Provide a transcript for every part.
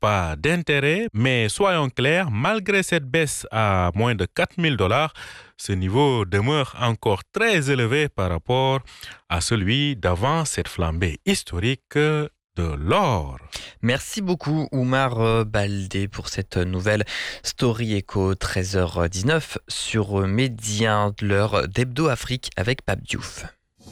pas d'intérêt, mais soyons clairs, malgré cette baisse à moins de $4 000, ce niveau demeure encore très élevé par rapport à celui d'avant cette flambée historique de l'or. Merci beaucoup Oumar Baldé pour cette nouvelle Story Echo 13h19 sur Média, l'heure d'Hebdo Afrique avec Pape Diouf.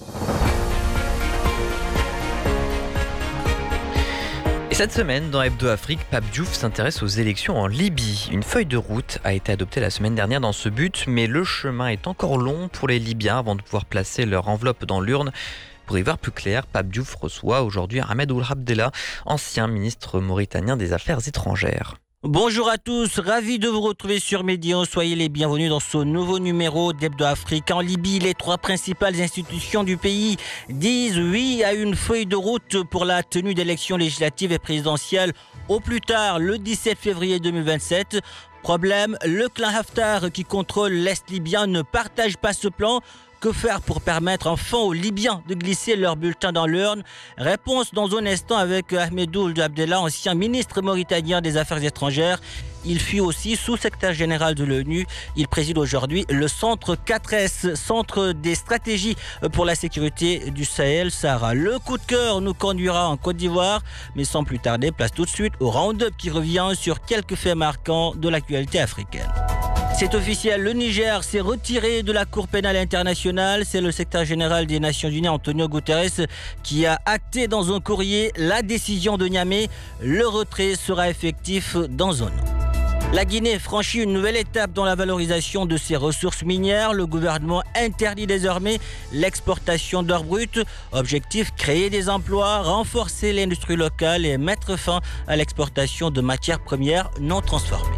Et cette semaine, dans Hebdo Afrique, Pape Diouf s'intéresse aux élections en Libye. Une feuille de route a été adoptée la semaine dernière dans ce but, mais le chemin est encore long pour les Libyens avant de pouvoir placer leur enveloppe dans l'urne. Pour y voir plus clair, Pape Diouf reçoit aujourd'hui Ahmed Ould Abdellah, ancien ministre mauritanien des Affaires étrangères. Bonjour à tous, ravi de vous retrouver sur Médian. Soyez les bienvenus dans ce nouveau numéro d'Hebdo Afrique. En Libye, les trois principales institutions du pays disent oui à une feuille de route pour la tenue d'élections législatives et présidentielles au plus tard le 17 février 2027. Problème, le clan Haftar qui contrôle l'Est libyen ne partage pas ce plan. Que faire pour permettre enfin aux Libyens de glisser leur bulletin dans l'urne? Réponse dans un instant avec Ahmed Ould Abdellah, ancien ministre mauritanien des Affaires étrangères. Il fut aussi sous-secrétaire général de l'ONU. Il préside aujourd'hui le centre 4S, centre des stratégies pour la sécurité du Sahel-Sahara. Le coup de cœur nous conduira en Côte d'Ivoire, mais sans plus tarder, place tout de suite au round-up qui revient sur quelques faits marquants de l'actualité africaine. C'est officiel, le Niger s'est retiré de la Cour pénale internationale. C'est le secrétaire général des Nations Unies, Antonio Guterres, qui a acté dans un courrier la décision de Niamey. Le retrait sera effectif dans un an. La Guinée franchit une nouvelle étape dans la valorisation de ses ressources minières. Le gouvernement interdit désormais l'exportation d'or brut. Objectif, créer des emplois, renforcer l'industrie locale et mettre fin à l'exportation de matières premières non transformées.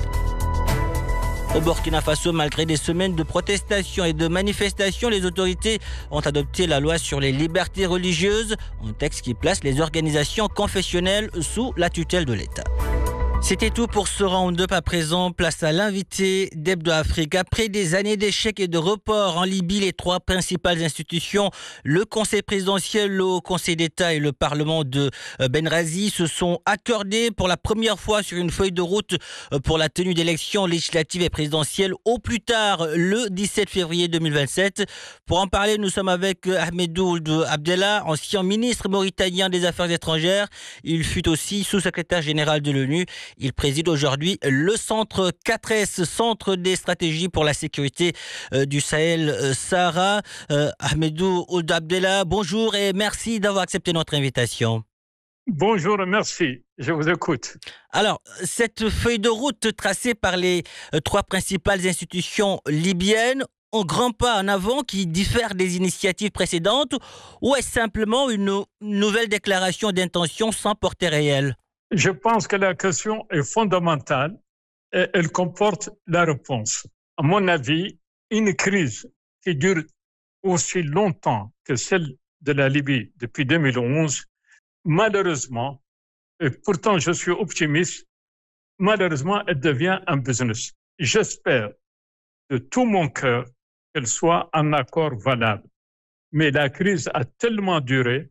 Au Burkina Faso, malgré des semaines de protestations et de manifestations, les autorités ont adopté la loi sur les libertés religieuses, un texte qui place les organisations confessionnelles sous la tutelle de l'État. C'était tout pour ce round-up. À présent, place à l'invité d'Hebdo Afrique. Après des années d'échecs et de reports en Libye, les trois principales institutions, le Conseil présidentiel, le Haut Conseil d'État et le Parlement de Benghazi, se sont accordés pour la première fois sur une feuille de route pour la tenue d'élections législatives et présidentielles au plus tard le 17 février 2027. Pour en parler, nous sommes avec Ahmed Ould Abdellah, ancien ministre mauritanien des Affaires étrangères. Il fut aussi sous-secrétaire général de l'ONU. Il préside aujourd'hui le centre 4S, centre des stratégies pour la sécurité du Sahel-Sahara. Ahmed Ould Abdellah, bonjour et merci d'avoir accepté notre invitation. Bonjour, merci. Je vous écoute. Alors, cette feuille de route tracée par les trois principales institutions libyennes, un grand pas en avant qui diffère des initiatives précédentes, ou est-ce simplement une nouvelle déclaration d'intention sans portée réelle? Je pense que la question est fondamentale et elle comporte la réponse. À mon avis, une crise qui dure aussi longtemps que celle de la Libye depuis 2011, malheureusement, et pourtant je suis optimiste, malheureusement, elle devient un business. J'espère de tout mon cœur qu'elle soit un accord valable. Mais la crise a tellement duré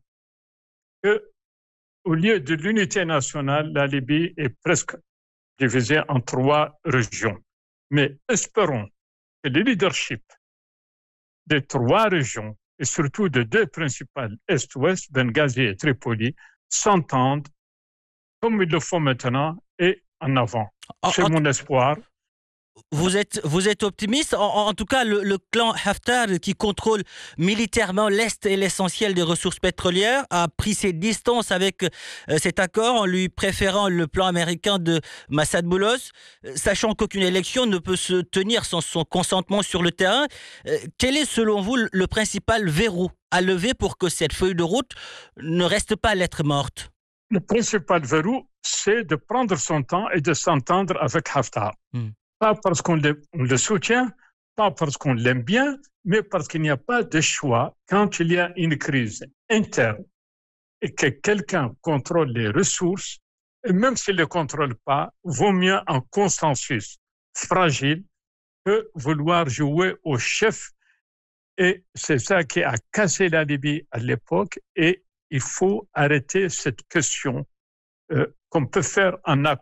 que au lieu de l'unité nationale, la Libye est presque divisée en trois régions. Mais espérons que le leadership des trois régions, et surtout des deux principales, Est-Ouest, Benghazi et Tripoli, s'entendent comme il le faut maintenant et en avant. C'est mon espoir. Vous êtes optimiste. En tout cas, le clan Haftar, qui contrôle militairement l'Est et l'essentiel des ressources pétrolières, a pris ses distances avec cet accord en lui préférant le plan américain de Massad Boulos, sachant qu'aucune élection ne peut se tenir sans son consentement sur le terrain. Quel est, selon vous, le principal verrou à lever pour que cette feuille de route ne reste pas lettre morte? Le principal verrou, c'est de prendre son temps et de s'entendre avec Haftar. Pas parce qu'on le soutient, pas parce qu'on l'aime bien, mais parce qu'il n'y a pas de choix quand il y a une crise interne et que quelqu'un contrôle les ressources, et même s'il ne les contrôle pas, vaut mieux un consensus fragile que vouloir jouer au chef. Et c'est ça qui a cassé la Libye à l'époque, et il faut arrêter cette question qu'on peut faire un accord